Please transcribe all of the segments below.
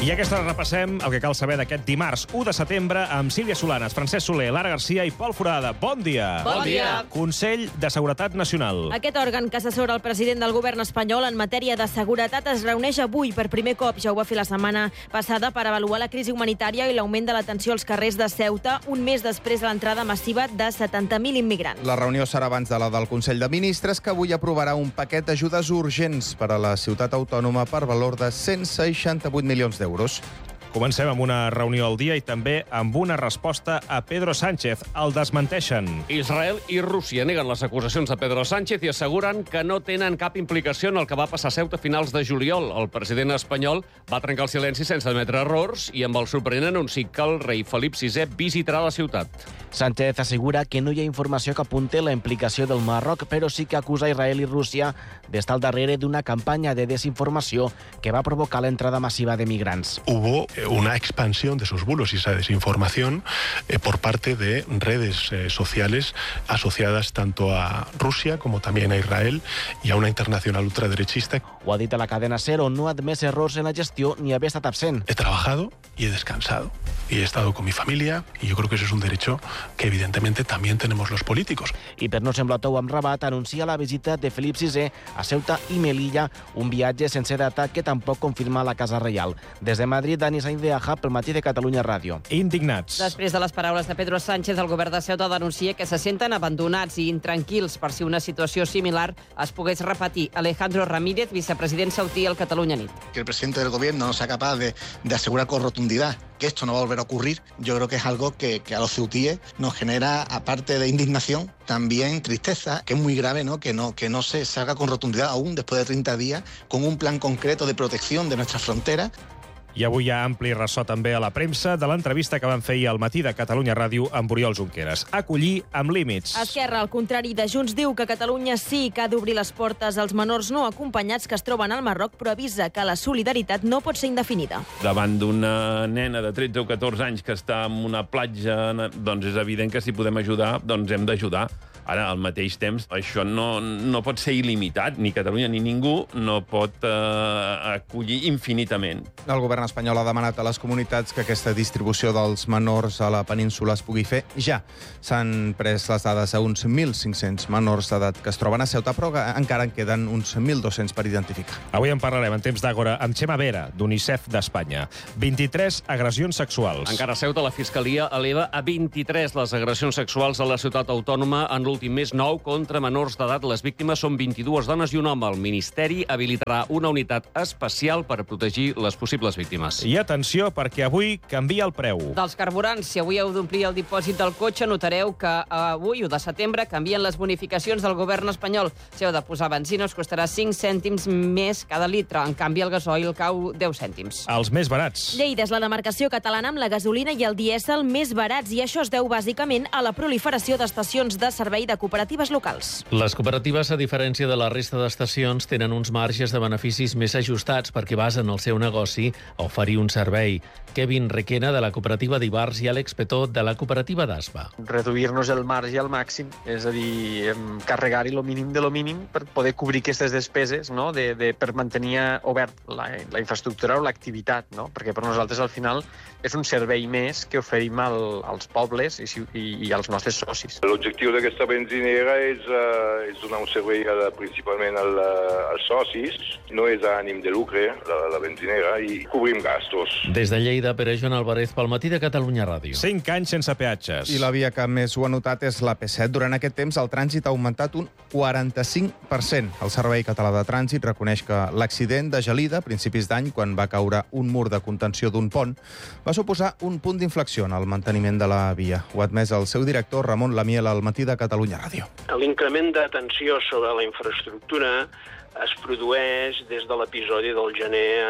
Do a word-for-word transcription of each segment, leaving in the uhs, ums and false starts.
I a aquesta hora repassem el que cal saber d'aquest dimarts u de setembre amb Sílvia Solanes, Francesc Soler, Lara Garcia i Pol Forada. Bon dia. Bon dia. Consell de Seguretat Nacional. Aquest òrgan que assessora el president del govern espanyol en matèria de seguretat es reuneix avui per primer cop. Ja ho va fer la setmana passada per avaluar la crisi humanitària i l'augment de la tensió als carrers de Ceuta, un mes després de l'entrada massiva de setanta mil immigrants. La reunió serà abans de la del Consell de Ministres, que avui aprovarà un paquet d'ajudes urgents per a la ciutat autònoma per valor de cent seixanta-vuit milions d'euros. Comencem amb una reunió al dia i també amb una resposta a Pedro Sánchez. El desmenteixen. Israel i Rússia neguen les acusacions de Pedro Sánchez i asseguren que no tenen cap implicació en el que va passar a Ceuta a finals de juliol. El president espanyol va trencar el silenci sense admetre errors i amb el sorprenent anunci que el rei Felip sisè visitarà la ciutat. Sánchez assegura que no hi ha informació que apunte la implicació del Marroc, però sí que acusa Israel i Rússia d'estar al darrere d'una campanya de desinformació que va provocar l'entrada massiva de migrants. Hubo una expansión de esos bulos y esa desinformación eh, por parte de redes eh, sociales asociadas tanto a Rusia como también a Israel y a una internacional ultraderechista. Ho ha dit a la cadena SER, on no ha admès errors en la gestió ni haver estat absent. He trabajado y he descansado y he estado con mi familia y yo creo que eso es un derecho que evidentemente también tenemos los políticos. I per no semblar tou amb Rabat, anuncia la visita de Felip sisè a Ceuta i Melilla, un viatge sense data que tampoc confirma la Casa Reial. Des de Madrid, Dani Sainz de Aja, pel Matí de Catalunya Ràdio. Indignats. Després de les paraules de Pedro Sánchez, el govern de Ceuta denuncia que se senten abandonats i intranquils per si una situació similar es pogués repetir. Alejandro Ramírez, vicepresident sautí al Catalunya Nit. Que el presidente del gobierno no sea capaz de, de asegurar con rotundidad que esto no va a volver a ocurrir, yo creo que es algo que, que a los ceutíes nos genera, aparte de indignación, también tristeza, que es muy grave, ¿no? Que no, que no se salga con rotundidad aún después de treinta días con un plan concreto de protección de nuestras fronteras. I avui hi ha ampli ressò també a la premsa de l'entrevista que van fer ahir al Matí de Catalunya Ràdio amb Oriol Junqueras. Acollir amb límits. Esquerra, al contrari de Junts, diu que Catalunya sí que ha d'obrir les portes als menors no acompanyats que es troben al Marroc, però avisa que la solidaritat no pot ser indefinida. Davant d'una nena de tretze o catorze anys que està en una platja, doncs és evident que si podem ajudar, doncs hem d'ajudar. Ara, al mateix temps, això no, no pot ser il·limitat. Ni Catalunya ni ningú no pot eh, acollir infinitament. El govern espanyol ha demanat a les comunitats que aquesta distribució dels menors a la península es pugui fer ja. S'han pres les dades a uns mil cinc-cents menors d'edat que es troben a Ceuta, però encara en queden uns mil dos-cents per identificar. Avui en parlarem en temps d'Àgora amb Xema Vera, d'UNICEF d'Espanya. vint-i-tres agressions sexuals. Encara a Ceuta, la Fiscalia eleva a vint-i-tres les agressions sexuals a la ciutat autònoma en l'últim mes. Nou contra menors d'edat. Les víctimes són vint-i-dues dones i un home. El Ministeri habilitarà una unitat especial per protegir les possibles víctimes. I atenció, perquè avui canvia el preu. Dels carburants, si avui heu d'omplir el dipòsit del cotxe, notareu que avui, u de setembre, canvien les bonificacions del govern espanyol. Si heu de posar benzina, us costarà cinc cèntims més cada litre. En canvi, el gasoil cau deu cèntims. Els més barats. Lleida és la demarcació catalana amb la gasolina i el dièsel més barats, i això es deu bàsicament a la proliferació d'estacions de servei de cooperatives locals. Les cooperatives, a diferència de la resta d'estacions, tenen uns marges de beneficis més ajustats perquè basen el seu negoci a oferir un servei. Kevin Requena, de la cooperativa d'Ibars, i Àlex Petó, de la cooperativa d'Aspa. Reduir-nos el marge al màxim, és a dir, carregar-hi el mínim de lo mínim per poder cobrir aquestes despeses, no? de, de, per mantenir obert la, la infraestructura o l'activitat, no? Perquè per nosaltres, al final, és un servei més que oferim al, als pobles i, i, i als nostres socis. L'objectiu d'aquesta benzinera és, uh, és donar un servei uh, principalment al, uh, als socis, no és a ànim de lucre, la, la benzinera, i cobrim gastos. Des de Lleida, per a Joan Alvarez, pel Matí de Catalunya Ràdio. Cinc anys sense peatges. I la via que més ho ha notat és l'A P set. Durant aquest temps, el trànsit ha augmentat un quaranta-cinc per cent. El Servei Català de Trànsit reconeix que l'accident de Gelida, a principis d'any, quan va caure un mur de contenció d'un pont, va suposar un punt d'inflexió en el manteniment de la via. Ho ha admès el seu director, Ramon Lamiel, al Matí de Catalunya Ràdio. L'increment de tensió sobre la infraestructura es produeix des de l'episodi del gener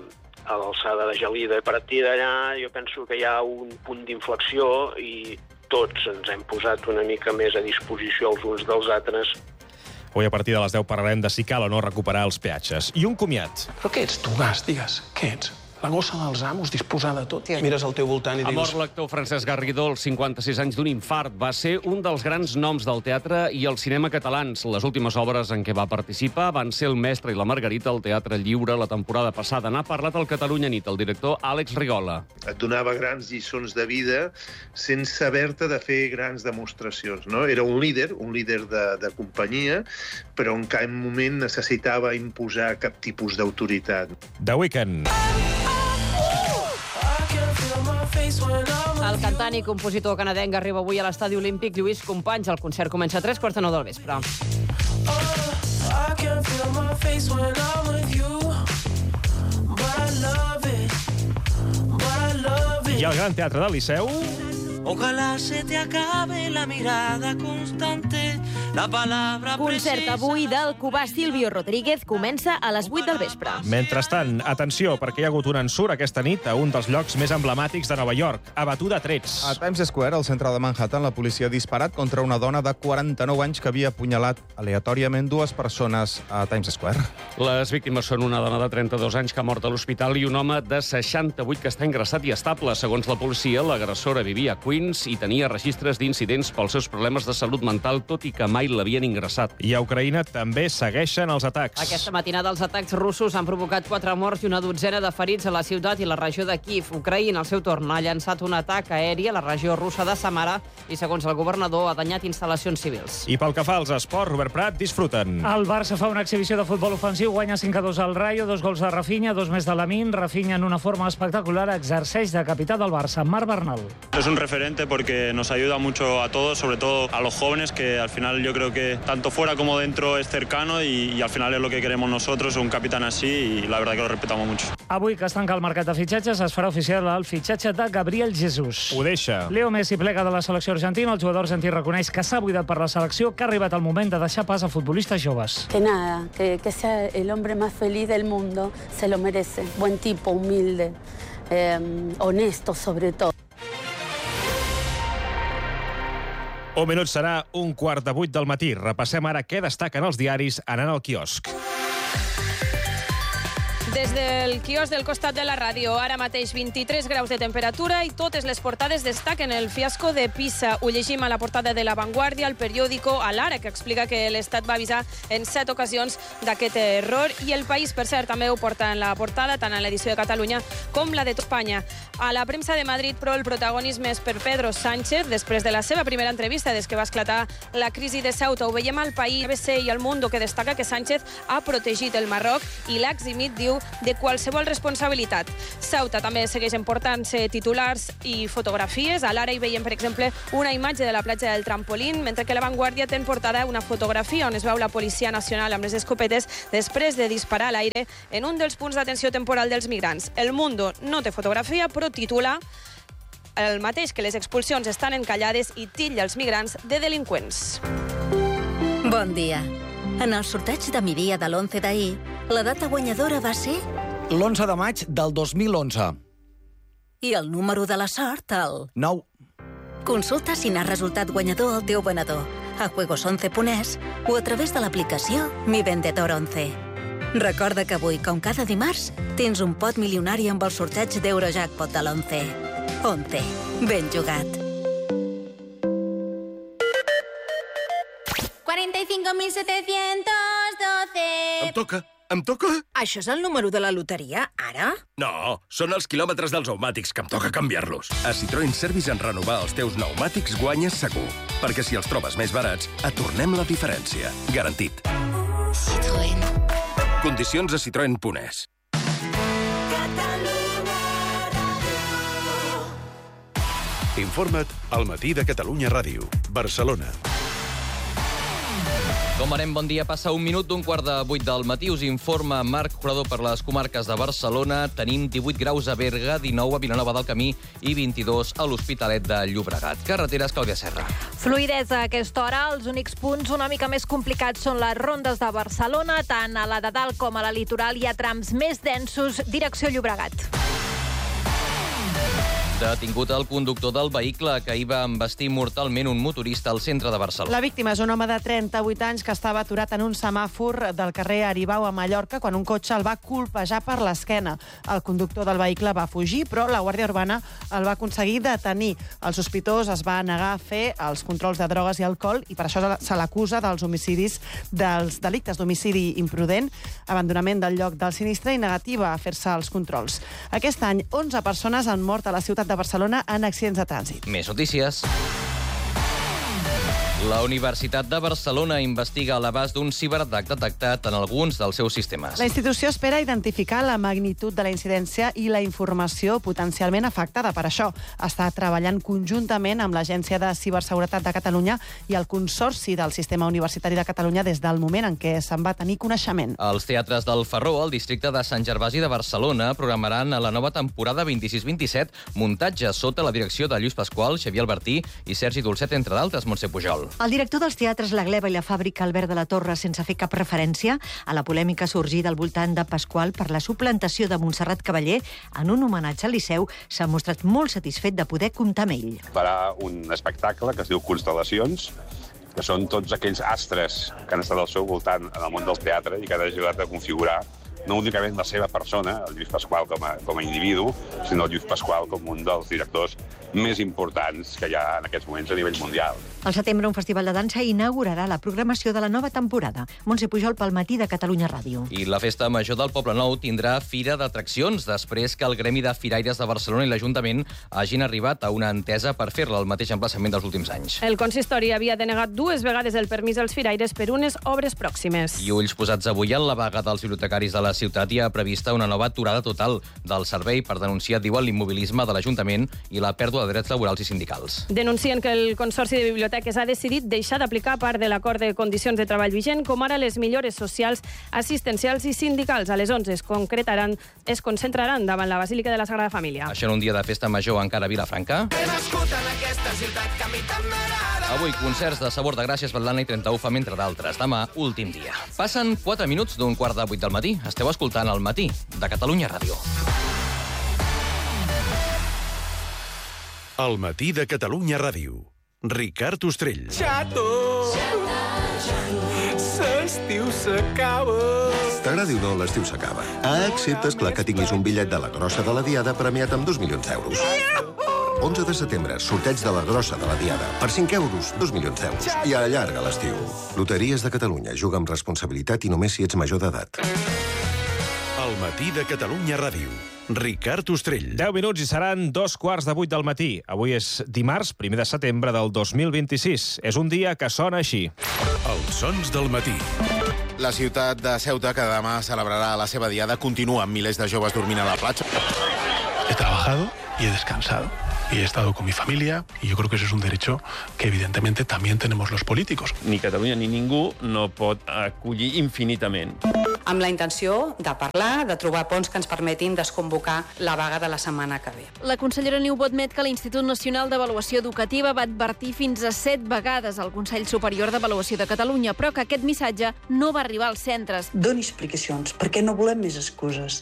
a l'alçada de Gelida. A partir d'allà jo penso que hi ha un punt d'inflexió i tots ens hem posat una mica més a disposició els uns dels altres. Avui a partir de les deu parlarem de si cal o no recuperar els peatges. I un comiat. Però què ets tu, Gas? Digues, què ets? La gossa dels amos, disposada de tot. Mires al teu voltant i Ha dius... mort l'actor Francesc Garrigó als cinquanta-sis anys d'un infart. Va ser un dels grans noms del teatre i el cinema catalans. Les últimes obres en què va participar van ser El mestre i la Margarita al Teatre Lliure la temporada passada. N'ha parlat al Catalunya Nit el director Àlex Rigola. Et donava grans lliçons de vida sense haver-te de fer grans demostracions, no? Era un líder, un líder de, de companyia, però en cap moment necessitava imposar cap tipus d'autoritat. The Weeknd. El cantant i compositor canadenc arriba avui a l'estadi olímpic Lluís Companys. El concert comença a tres quarts de nou del vespre. I al Gran Teatre del Liceu... Ojalá se te acabe la mirada constante, la palabra Concert avui del cubà Silvio Rodríguez comença a les vuit del vespre. Mentrestant, atenció, perquè hi ha hagut un ensurt aquesta nit a un dels llocs més emblemàtics de Nova York, a batuda a trets. A Times Square, al centre de Manhattan, la policia ha disparat contra una dona de quaranta-nou anys que havia apunyalat aleatòriament dues persones a Times Square. Les víctimes són una dona de trenta-dos anys que ha mort a l'hospital i un home de seixanta-vuit que està ingressat i estable. Segons la policia, l'agressora vivia a Queens i tenia registres d'incidents pels seus problemes de salut mental, tot i que mai l'havien ingressat. I a Ucraïna també segueixen els atacs. Aquesta matinada els atacs russos han provocat quatre morts i una dotzena de ferits a la ciutat i la regió de Kiev. Ucraïna, al seu torn, ha llançat un atac aeri a la regió russa de Samara i, segons el governador, ha danyat instal·lacions civils. I pel que fa als esports, Robert Prat, disfruten. El Barça fa una exhibició de futbol ofensiu, guanya cinc a dos al Rayo, dos gols de Rafinha, dos més de Lamine. Rafinha, en una forma espectacular, exerceix de capità del Barça. Marc Bernal. Es un referente porque nos ayuda mucho a todos, sobre todo a los jóvenes, que al final yo creo que tanto fuera como dentro es cercano y, y al final es lo que queremos nosotros, un capitán así, y la verdad que lo respetamos mucho. Avui, que es tanca el mercat de fitxatges, es farà oficial el fitxatge de Gabriel Jesús. Ho deixa. Leo Messi plega de la selecció argentina. El jugador argentí reconeix que s'ha buidat per la selecció, que ha arribat el moment de deixar pas a futbolistes joves. Que nada, que, que sea el hombre más feliz del mundo, se lo merece. Buen tipo, humilde, eh, honesto sobre todo. Un minut serà un quart de vuit del matí. Repassem ara què destaquen els diaris anant al quiosc. Des del quiosc del costat de la ràdio, ara mateix vint-i-tres graus de temperatura i totes les portades destaquen el fiasco de Pisa. Ho llegim a la portada de La Vanguardia, al periòdico, a l'Ara, que explica que l'Estat va avisar en set ocasions d'aquest error. I El País, per cert, també ho porta en la portada, tant a l'edició de Catalunya com la de tot Espanya. A la premsa de Madrid, però, el protagonisme és per Pedro Sánchez, després de la seva primera entrevista des que va esclatar la crisi de Ceuta. Ho veiem al País, B B C i El Mundo, que destaca que Sánchez ha protegit el Marroc i l'ha eximit, diu, de qualsevol responsabilitat. Ceuta també segueix emportant-se titulars i fotografies. A l'Ara hi veiem, per exemple, una imatge de la platja del Trampolín, mentre que La Vanguardia té en portada una fotografia on es veu la Policia Nacional amb les escopetes després de disparar a l'aire en un dels punts d'atenció temporal dels migrants. El Mundo no té fotografia, però titula el mateix, que les expulsions estan encallades i titlla els migrants de delinqüents. Bon dia. En el sorteig de Miria de l'onze d'ahir, la data guanyadora va ser... l'onze de maig del dos mil onze. I el número de la sort, el... nou. Consulta si n'ha resultat guanyador el teu venedor a juegos once punt es o a través de l'aplicació Mi Vendedor once. Recorda que avui, com cada dimarts, tens un pot milionari amb el sorteig d'Eurojackpot de l'onze. once. Ben jugat. cuarenta y cinco mil setecientos doce. Em toca, em toca. Això és el número de la loteria, ara? No, són els quilòmetres dels pneumàtics, que em toca canviar-los. A Citroën Service, en renovar els teus pneumàtics guanyes segur. Perquè si els trobes més barats, et tornem la diferència. Garantit. Citroën. Condicions a citroen punt es. Informa't al Matí de Catalunya Ràdio, Barcelona. Com anem, bon dia. Passa un minut d'un quart de vuit del matí. Us informa Marc Jurador per les comarques de Barcelona. Tenim divuit graus a Berga, dinou a Vilanova del Camí i vint-i-dos a l'Hospitalet de Llobregat. Carreteres, Clàudia Serra. Fluïdesa a aquesta hora. Els únics punts una mica més complicats són les rondes de Barcelona. Tant a la de dalt com a la litoral hi ha trams més densos, direcció Llobregat. Detingut el conductor del vehicle que hi va embestir mortalment un motorista al centre de Barcelona. La víctima és un home de trenta-vuit anys que estava aturat en un semàfor del carrer Aribau a Mallorca quan un cotxe el va colpejar per l'esquena. El conductor del vehicle va fugir, però la Guàrdia Urbana el va aconseguir detenir. El sospitós es va negar a fer els controls de drogues i alcohol i per això se l'acusa dels homicidis, dels delictes d'homicidi imprudent, abandonament del lloc del sinistre i negativa a fer-se els controls. Aquest any, onze persones han mort a la ciutat de Barcelona en accidents de trànsit. Més notícies. La Universitat de Barcelona investiga l'abast d'un ciberatac detectat en alguns dels seus sistemes. La institució espera identificar la magnitud de la incidència i la informació potencialment afectada. Per això està treballant conjuntament amb l'Agència de Ciberseguretat de Catalunya i el Consorci del Sistema Universitari de Catalunya des del moment en què se'n va tenir coneixement. Els teatres del Ferró, al districte de Sant Gervasi de Barcelona, programaran a la nova temporada vint-i-sis vint-i-set muntatges sota la direcció de Lluís Pasqual, Xavier Albertí i Sergi Dolcet, entre d'altres, Montse Pujol. El director dels teatres La Gleva i la Fàbrica, Albert de la Torre, sense fer cap referència a la polèmica sorgida al voltant de Pasqual per la suplantació de Montserrat Cavaller en un homenatge al Liceu, s'ha mostrat molt satisfet de poder comptar amb ell. Farà un espectacle que es diu Constel·lacions, que són tots aquells astres que han estat al seu voltant en el món del teatre i que han ajudat a configurar no únicament la seva persona, el Lluís Pasqual com a, com a individu, sinó el Lluís Pasqual com un dels directors més importants que hi ha en aquests moments a nivell mundial. Al setembre, un festival de dansa inaugurarà la programació de la nova temporada. Montse Pujol pel Matí de Catalunya Ràdio. I la Festa Major del Poble Nou tindrà fira d'atraccions després que el Gremi de Firaires de Barcelona i l'Ajuntament hagin arribat a una entesa per fer-la al mateix emplaçament dels últims anys. El consistori havia denegat dues vegades el permís als firaires per unes obres pròximes. I ulls posats avui en la vaga dels bibliotecaris de la ciutat hi ha prevista una nova aturada total del servei per denunciar, diuen, l'immobilisme de l'Ajuntament i la pèrdua de drets laborals i sindicals. Denuncien que el Consorci de Biblioteques ha decidit deixar d'aplicar part de l'acord de condicions de treball vigent, com ara les millores socials, assistencials i sindicals. A les onze es concretaran, es concentraran davant la Basílica de la Sagrada Família. Això en un dia de festa major encara a Vilafranca. He nascut en aquesta ciutat que a mi tant m'agrada. Avui concerts de Sabor de Gràcia, Svetlana i trenta-u Fam, entre d'altres. Demà, últim dia. Passen quatre minuts d'un quart de vuit del matí. Esteu escoltant El Matí de Catalunya Ràdio. El Matí de Catalunya Ràdio. Ricard Ostrell. Xato! L'estiu s'acaba! T'agradi o no, l'estiu s'acaba. Ah, excepte, esclar, que tinguis un bitllet de la grossa de la Diada premiat amb dos milions d'euros. onze de setembre, sorteig de la grossa de la Diada. Per cinc euros, dos milions d'euros. I allarga l'estiu. Loteries de Catalunya. Juga amb responsabilitat i només si ets major d'edat. El Matí de Catalunya Ràdio. Ricard Ostrell. deu minuts i seran dos quarts de vuit del matí. Avui és dimarts, primer de setembre del dos mil vint-i-sis. És un dia que sona així. Els sons del matí. La ciutat de Ceuta, que demà celebrarà la seva diada, continua amb milers de joves dormint a la platja. He trabajado y he descansado. Y he estado con mi familia, y yo creo que eso es un derecho que evidentemente también tenemos los políticos. Ni Catalunya ni ningú no pot acollir infinitament. Amb la intenció de parlar, de trobar ponts que ens permetin desconvocar la vaga de la setmana que ve. La consellera Niubó admet que l'Institut Nacional d'Avaluació Educativa va advertir fins a set vegades al Consell Superior d'Avaluació de Catalunya, però que aquest missatge no va arribar als centres. Doni explicacions, perquè no volem més excuses.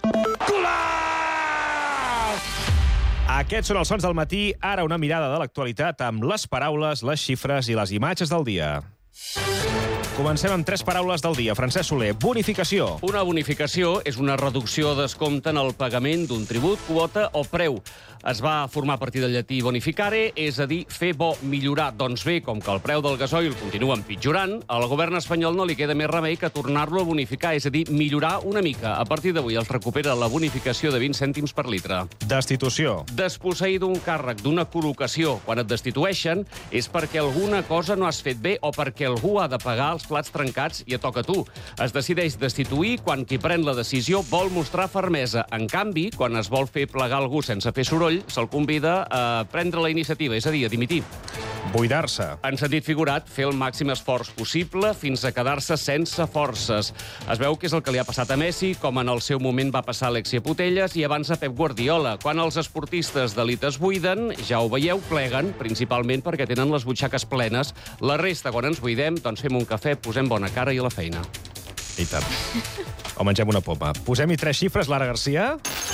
Aquests són els sons del matí. Ara una mirada de l'actualitat amb les paraules, les xifres i les imatges del dia. Comencem amb tres paraules del dia. Francesc Soler, bonificació. Una bonificació és una reducció o descompte en el pagament d'un tribut, quota o preu. Es va formar a partir del llatí bonificare, és a dir, fer bo, millorar. Doncs bé, com que el preu del gasoil continua empitjorant, al govern espanyol no li queda més remei que tornar-lo a bonificar, és a dir, millorar una mica. A partir d'avui els recupera la bonificació de vint cèntims per litre. Destitució. Desposseir d'un càrrec, d'una col·locació. Quan et destitueixen és perquè alguna cosa no has fet bé o perquè algú ha de pagar els plats trencats i et toca a tu. Es decideix destituir quan qui pren la decisió vol mostrar fermesa. En canvi, quan es vol fer plegar algú sense fer soroll, se'l convida a prendre la iniciativa, és a dir, a dimitir. Buidar-se. En sentit figurat, fer el màxim esforç possible fins a quedar-se sense forces. Es veu que és el que li ha passat a Messi, com en el seu moment va passar a Alexia Putellas i abans a Pep Guardiola. Quan els esportistes d'elit es buiden, ja ho veieu, pleguen, principalment perquè tenen les butxaques plenes. La resta, quan ens buidem, doncs fem un cafè, posem bona cara i a la feina. I tant. o mengem una poma. Posem-hi tres xifres, Lara Garcia.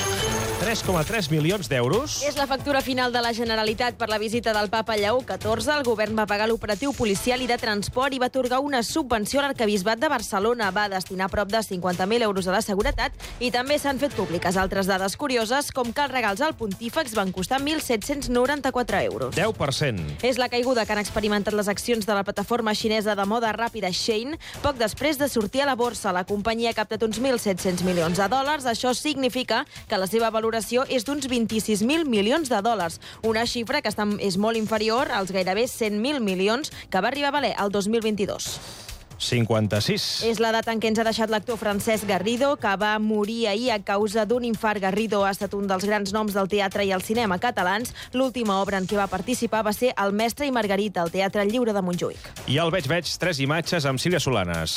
tres coma tres milions d'euros. És la factura final de la Generalitat per la visita del papa Lleó catorze. El govern va pagar l'operatiu policial i de transport i va atorgar una subvenció a l'Arquebisbat de Barcelona. Va destinar prop de cinquanta mil euros a la seguretat i també s'han fet públiques altres dades curioses, com que els regals al pontífex van costar mil set-cents noranta-quatre euros. deu per cent. És la caiguda que han experimentat les accions de la plataforma xinesa de moda ràpida Shein poc després de sortir a la borsa. La companyia ha captat uns mil set-cents milions de dòlars. Això significa que la seva valoració és d'uns vint-i-sis mil milions de dòlars, una xifra que està, és molt inferior als gairebé cent mil milions que va arribar a valer el dos mil vint-i-dos. cinquanta-sis. És la data en què ens ha deixat l'actor Francesc Garrido, que va morir ahir a causa d'un infart. Garrido ha estat un dels grans noms del teatre i el cinema catalans. L'última obra en què va participar va ser El mestre i Margarita, al Teatre Lliure de Montjuïc. I al Veig Veig, tres imatges amb Sílvia Solanes.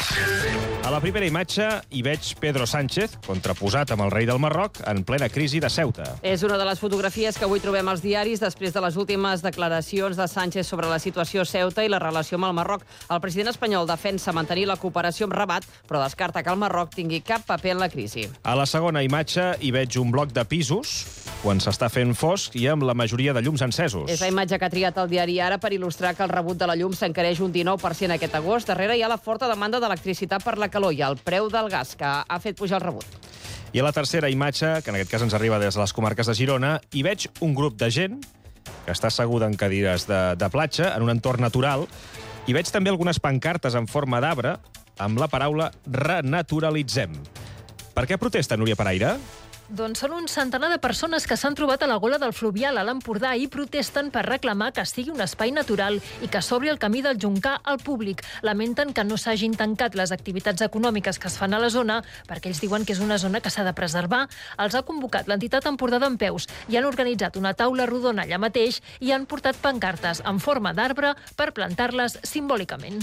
A la primera imatge hi veig Pedro Sánchez, contraposat amb el rei del Marroc, en plena crisi de Ceuta. És una de les fotografies que avui trobem als diaris després de les últimes declaracions de Sánchez sobre la situació a Ceuta i la relació amb el Marroc. El president espanyol defensa mantenir la cooperació amb Rabat, però descarta que el Marroc tingui cap paper en la crisi. A la segona imatge hi veig un bloc de pisos, quan s'està fent fosc i amb la majoria de llums encesos. És la imatge que ha triat el diari Ara per il·lustrar que el rebut de la llum s'encareix un dinou per cent aquest agost. Darrere hi ha la forta demanda d'electricitat per la calor i el preu del gas, que ha fet pujar el rebut. I a la tercera imatge, que en aquest cas ens arriba des de les comarques de Girona, hi veig un grup de gent que està asseguda en cadires de, de platja, en un entorn natural. Hi veig també algunes pancartes en forma d'arbre amb la paraula renaturalitzem. Per què protesta Núria Paraire? Doncs són un centenar de persones que s'han trobat a la gola del Fluvial a l'Empordà i protesten per reclamar que sigui un espai natural i que s'obri el camí del Joncar al públic. Lamenten que no s'hagin tancat les activitats econòmiques que es fan a la zona perquè ells diuen que és una zona que s'ha de preservar. Els ha convocat l'entitat Empordà d'Empeus i han organitzat una taula rodona allà mateix i han portat pancartes en forma d'arbre per plantar-les simbòlicament.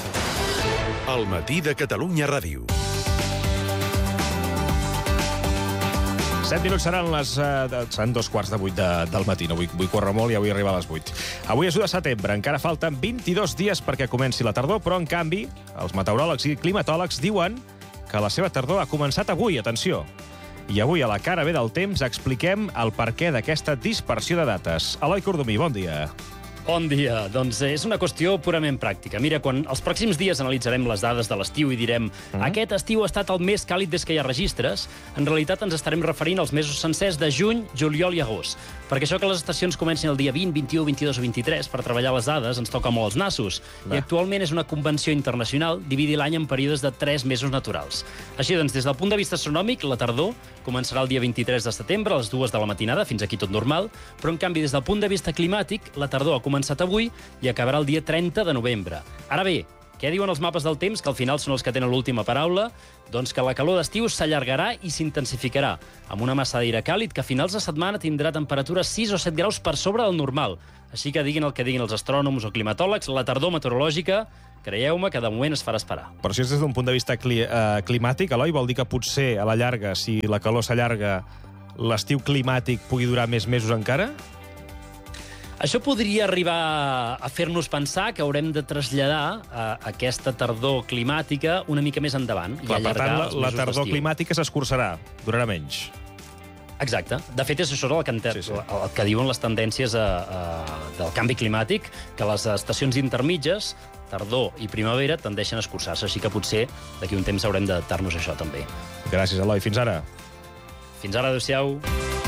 El matí de Catalunya Ràdio. Set minuts seran les... Uh, seran dos quarts de vuit de, del matí. No vull, vull córrer molt i avui arribar a les vuit. Avui és u de setembre. Encara falten vint-i-dos dies perquè comenci la tardor, però, en canvi, els meteoròlegs i climatòlegs diuen que la seva tardor ha començat avui. Atenció! I avui, a la cara B del temps, expliquem el perquè d'aquesta dispersió de dates. Eloi Cordomí, bon dia. Bon dia. Doncs és una qüestió purament pràctica. Mira, quan els pròxims dies analitzarem les dades de l'estiu i direm mm. aquest estiu ha estat el més càlid des que hi ha registres, en realitat ens estarem referint als mesos sencers de juny, juliol i agost. Perquè això que les estacions comencin el dia vint, vint-i-u, vint-i-dos o vint-i-tres per treballar les dades ens toca molt els nassos. Va. I actualment és una convenció internacional dividir l'any en períodes de tres mesos naturals. Així doncs, des del punt de vista astronòmic, la tardor començarà el dia vint-i-tres de setembre a les dues de la matinada, fins aquí tot normal, però en canvi, des del punt de vista climàtic, la tardor ha començat avui i acabarà el dia trenta de novembre. Ara bé, què diuen els mapes del temps, que al final són els que tenen l'última paraula? Doncs que la calor d'estiu s'allargarà i s'intensificarà, amb una massa d'aire càlid que a finals de setmana tindrà temperatures sis o set graus per sobre del normal. Així que diguin el que diguin els astrònoms o climatòlegs, la tardor meteorològica, creieu-me que de moment es farà esperar. Però si és des d'un punt de vista cli uh, climàtic, Eloi, vol dir que potser a la llarga, si la calor s'allarga, l'estiu climàtic pugui durar més mesos encara? Això podria arribar a fer-nos pensar que haurem de traslladar uh, aquesta tardor climàtica una mica més endavant. Clar, i per tant, la, la tardor climàtica s'escurçarà, durarà menys. Exacte. De fet, és això el que, sí, sí. el que diuen les tendències a, a, del canvi climàtic, que les estacions intermitges, tardor i primavera, tendeixen a escurçar-se, així que potser d'aquí un temps haurem d'adaptar-nos a això també. Gràcies, Eloi. Fins ara. Fins ara, adéu-siau.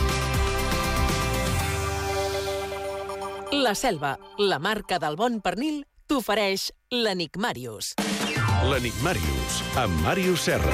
La Selva, la marca del bon pernil, t'ofereix l'Enigmàrius. L'Enigmàrius, amb Màrius Serra.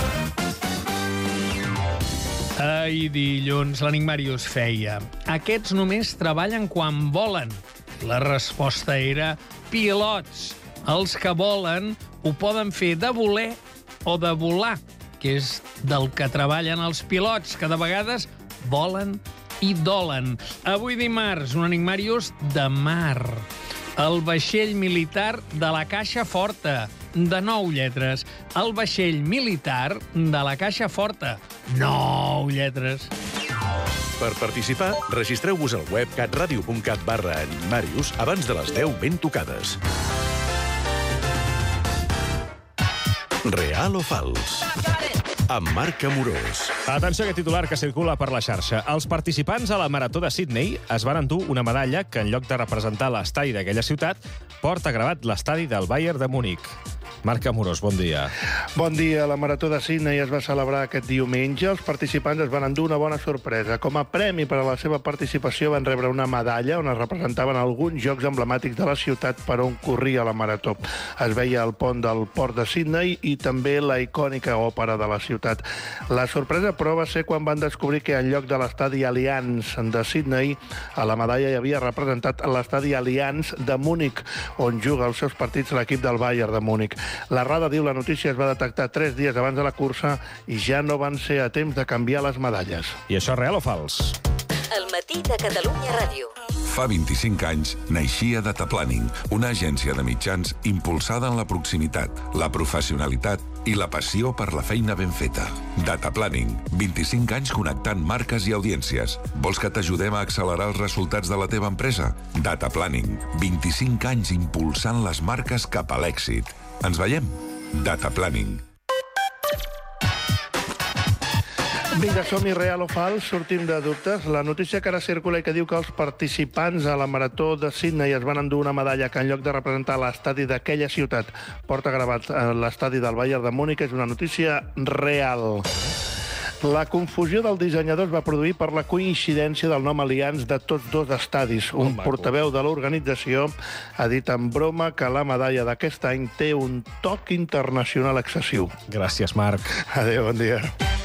Ai, dilluns, l'Enigmàrius feia: aquests només treballen quan volen. La resposta era pilots. Els que volen ho poden fer de voler o de volar, que és del que treballen els pilots, que de vegades volen i dolen. Avui dimarts, un Enigmàrius de mar. El vaixell militar de la Caixa Forta, de nou lletres. El vaixell militar de la Caixa Forta, nou lletres. Per participar, registreu-vos al web catradio punt cat barra Enigmàrius abans de les deu ben tocades. Real o fals? amb Marc Amorós. Atenció a aquest titular que circula per la xarxa. Els participants a la Marató de Sydney es van endur una medalla que, en lloc de representar l'estadi d'aquella ciutat, porta gravat l'estadi del Bayern de Múnich. Marc Amorós, bon dia. Bon dia. La Marató de Sydney es va celebrar aquest diumenge. Els participants es van endur una bona sorpresa. Com a premi per a la seva participació van rebre una medalla on es representaven alguns jocs emblemàtics de la ciutat per on corria la Marató. Es veia el pont del port de Sydney i també la icònica òpera de la ciutat. La sorpresa, però, va ser quan van descobrir que en lloc de l'estadi Allianz de Sydney, a la medalla hi havia representat l'estadi Allianz de Múnich, on juga els seus partits l'equip del Bayern de Múnich. La Rada diu la notícia es va detectar tres dies abans de la cursa i ja no van ser a temps de canviar les medalles. I això és real o fals? El matí de Catalunya Ràdio. Fa vint-i-cinc anys naixia Data Planning, una agència de mitjans impulsada en la proximitat, la professionalitat i la passió per la feina ben feta. Data Planning, vint-i-cinc anys connectant marques i audiències. Vols que t'ajudem a accelerar els resultats de la teva empresa? Data Planning, vint-i-cinc anys impulsant les marques cap a l'èxit. Ens veiem? Data Planning. Vinga, som-hi, real o fals, sortim de dubtes. La notícia que ara circula i que diu que els participants a la Marató de Sydney es van endur una medalla que, en lloc de representar l'estadi d'aquella ciutat, porta gravat l'estadi del Bayern de Múnich, és una notícia real. La confusió del dissenyador es va produir per la coincidència del nom Allianz de tots dos estadis. Un portaveu de l'organització ha dit en broma que la medalla d'aquest any té un toc internacional excessiu. Gràcies, Marc. Adéu, bon dia.